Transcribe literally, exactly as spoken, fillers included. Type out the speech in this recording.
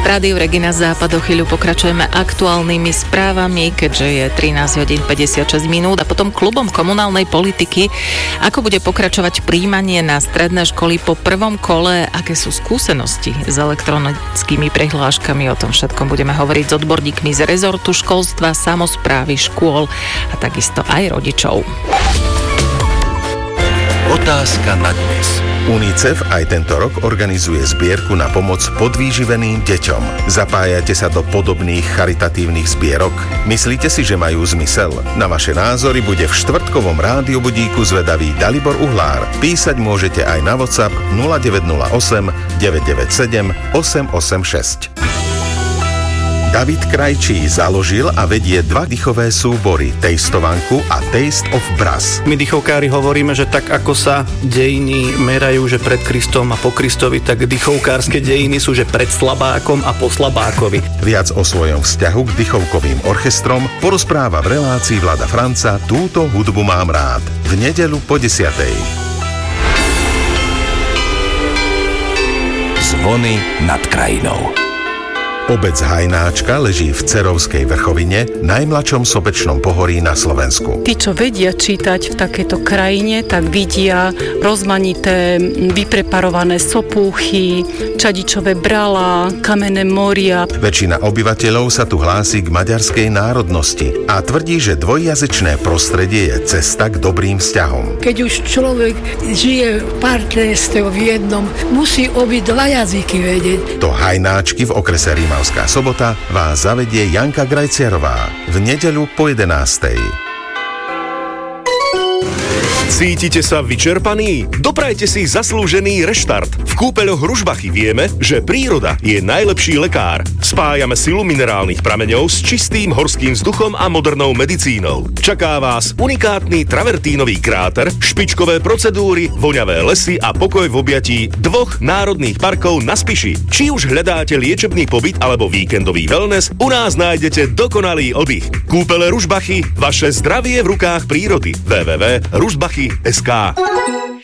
Rádiu Regina Západ, o chvíľu pokračujeme aktuálnymi správami, keďže je trinásť hodín päťdesiatšesť minút a potom klubom komunálnej politiky. Ako bude pokračovať prijímanie na stredné školy po prvom kole, aké sú skúsenosti s elektronickými prihláškami, o tom všetkom budeme hovoriť s odborníkmi z rezortu školstva, samosprávy, škôl a takisto aj rodičov. Otázka na dnes. UNICEF aj tento rok organizuje zbierku na pomoc podvýživeným deťom. Zapájate sa do podobných charitatívnych zbierok? Myslíte si, že majú zmysel? Na vaše názory bude v štvrtkovom rádiu budíku zvedavý Dalibor Uhlár. Písať môžete aj na WhatsApp nula deväť nula osem deväť deväť sedem osem osem šesť. David Krajčí založil a vedie dva dýchové súbory, Tastovanku a Taste of Brass. My dýchovkári hovoríme, že tak ako sa dejiny merajú, že pred Kristom a po Kristovi, tak dýchovkárske dejiny sú, že pred slabákom a po slabákovi. Viac o svojom vzťahu k dýchovkovým orchestrom porozpráva v relácii Vlada Franca Túto hudbu mám rád. V nedeľu po desiatej. Zvony nad krajinou. Obec Hajnáčka leží v Cerovskej vrchovine, najmladšom sopečnom pohorí na Slovensku. Tí, čo vedia čítať v takejto krajine, tak vidia rozmanité vypreparované sopúchy, čadičové brala, kamenné moria. Väčšina obyvateľov sa tu hlási k maďarskej národnosti a tvrdí, že dvojjazyčné prostredie je cesta k dobrým vzťahom. Keď už človek žije v partnerstve v jednom, musí obi dva jazyky vedieť. Do Hajnáčky v okrese Rímavská Sobota vás zavedie Janka Grajciarová v nedeľu po jedenástej. Cítite sa vyčerpaní? Doprajte si zaslúžený reštart. V kúpeľoch Ružbachy vieme, že príroda je najlepší lekár. Spájame silu minerálnych prameňov s čistým horským vzduchom a modernou medicínou. Čaká vás unikátny travertínový kráter, špičkové procedúry, voňavé lesy a pokoj v objatí dvoch národných parkov na Spiši. Či už hľadáte liečebný pobyt alebo víkendový wellness, u nás nájdete dokonalý oddych. Kúpele Ružbachy, vaše zdravie v rukách prírody. w w w bodka ružbachy bodka es ká